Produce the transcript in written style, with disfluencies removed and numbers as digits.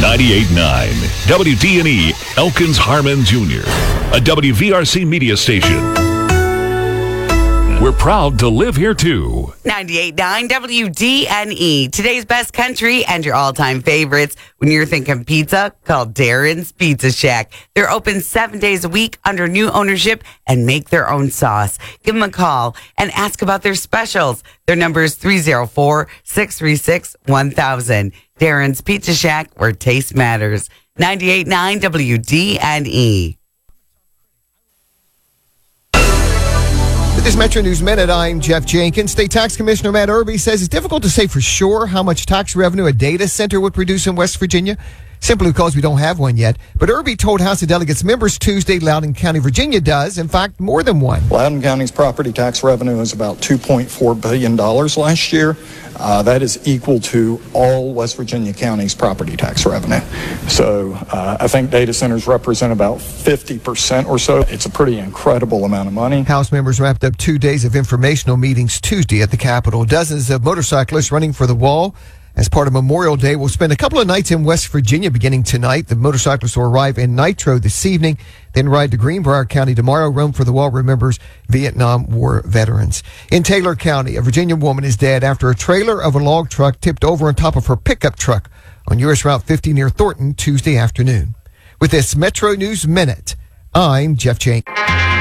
98.9 WDNE Elkins Harmon Jr., a WVRC media station. We're proud to live here too. 98.9 WDNE. Today's best country and your all-time favorites. When you're thinking pizza, call Darren's Pizza Shack. They're open 7 days a week under new ownership and make their own sauce. Give them a call and ask about their specials. Their number is 304-636-1000. Darren's Pizza Shack, where taste matters. 98.9 WDNE. With this Metro News Minute, I'm Jeff Jenkins. State Tax Commissioner Matt Irby says it's difficult to say for sure how much tax revenue a data center would produce in West Virginia, simply because we don't have one yet. But Irby told House of Delegates members Tuesday Loudoun County, Virginia does, in fact, more than one. Loudoun County's property tax revenue is about $2.4 billion last year. That is equal to all West Virginia counties' property tax revenue. So I think data centers represent about 50% or so. It's a pretty incredible amount of money. House members wrapped up 2 days of informational meetings Tuesday at the Capitol. Dozens of motorcyclists running for the wall as part of Memorial Day will spend a couple of nights in West Virginia beginning tonight. The motorcyclists will arrive in Nitro this evening, then ride to Greenbrier County tomorrow. Run for the Wall remembers Vietnam War veterans. In Taylor County, a Virginia woman is dead after a trailer of a log truck tipped over on top of her pickup truck on U.S. Route 50 near Thornton Tuesday afternoon. With this Metro News Minute, I'm Jeff Jenkins.